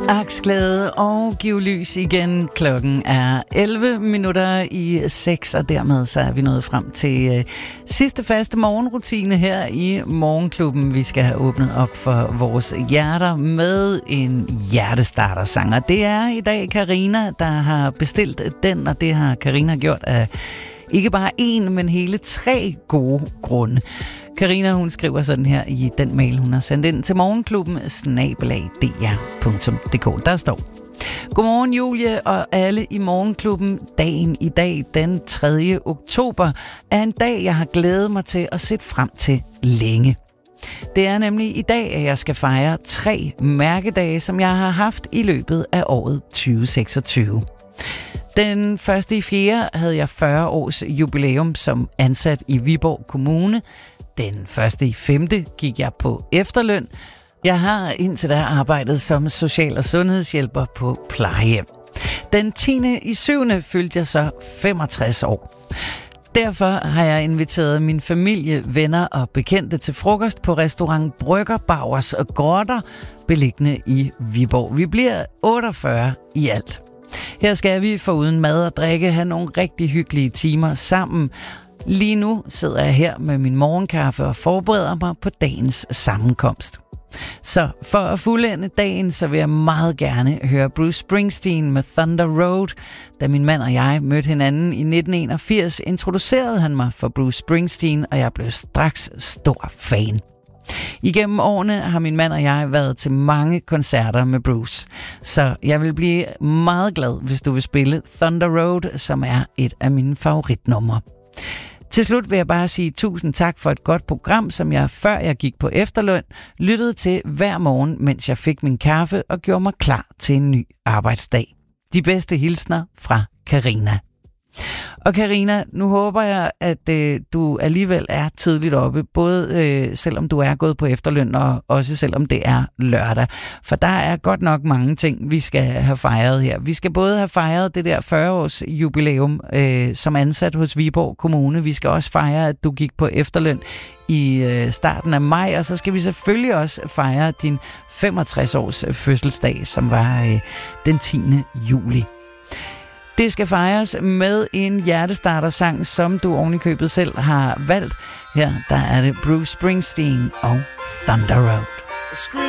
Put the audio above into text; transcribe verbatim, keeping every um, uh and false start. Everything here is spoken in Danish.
Aksglæde og giv lys igen. Klokken er elleve minutter i seks, og dermed så er vi nået frem til øh, sidste faste morgenrutine her i Morgenklubben. Vi skal have åbnet op for vores hjerter med en hjertestarter-sang, og det er i dag Karina, der har bestilt den, og det har Karina gjort af ikke bare en, men hele tre gode grunde. Karina, hun skriver sådan her i den mail, hun har sendt ind til morgenklubben snabel-a d r punktum d k. Der står: Godmorgen Julie og alle i Morgenklubben. Dagen i dag, den tredje oktober, er en dag, jeg har glædet mig til at se frem til længe. Det er nemlig i dag, at jeg skal fejre tre mærkedage, som jeg har haft i løbet af året tyve seksogtyve. Den første i fjerde havde jeg fyrre års jubilæum som ansat i Viborg Kommune. Den første i femte gik jeg på efterløn. Jeg har indtil da arbejdet som social- og sundhedshjælper på plejehjem. Den tiende i syvende fyldte jeg så femogtres år. Derfor har jeg inviteret min familie, venner og bekendte til frokost på restaurant Brygger Bauers og Gårder, beliggende i Viborg. Vi bliver otteogfyrre i alt. Her skal vi foruden mad og drikke have nogle rigtig hyggelige timer sammen. Lige nu sidder jeg her med min morgenkaffe og forbereder mig på dagens sammenkomst. Så for at fuldende dagen, så vil jeg meget gerne høre Bruce Springsteen med Thunder Road. Da min mand og jeg mødte hinanden i nitten enogfirs, introducerede han mig for Bruce Springsteen, og jeg blev straks stor fan. Igennem årene har min mand og jeg været til mange koncerter med Bruce, så jeg vil blive meget glad, hvis du vil spille Thunder Road, som er et af mine favoritnumre. Til slut vil jeg bare sige tusind tak for et godt program, som jeg, før jeg gik på efterløn, lyttede til hver morgen, mens jeg fik min kaffe og gjorde mig klar til en ny arbejdsdag. De bedste hilsner fra Karina. Og Karina, nu håber jeg, at øh, du alligevel er tidligt oppe, både øh, selvom du er gået på efterløn, og også selvom det er lørdag. For der er godt nok mange ting, vi skal have fejret her. Vi skal både have fejret det der fyrre års jubilæum øh, som ansat hos Viborg Kommune. Vi skal også fejre, at du gik på efterløn i øh, starten af maj, og så skal vi selvfølgelig også fejre din femogtres års fødselsdag, som var øh, den tiende juli. Det skal fejres med en hjertestarter-sang, som du oven i købet selv har valgt. Her der er det Bruce Springsteen og Thunder Road.